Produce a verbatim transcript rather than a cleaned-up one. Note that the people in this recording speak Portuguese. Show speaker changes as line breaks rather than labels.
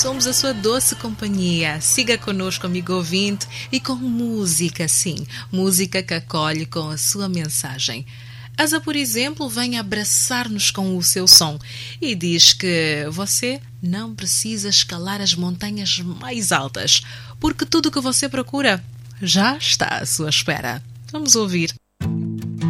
somos a sua doce companhia. Siga conosco, amigo ouvinte, e com música, sim, música que acolhe com a sua mensagem. Asa, por exemplo, vem abraçar-nos com o seu som e diz que você não precisa escalar as montanhas mais altas, porque tudo o que você procura já está à sua espera. Vamos ouvir.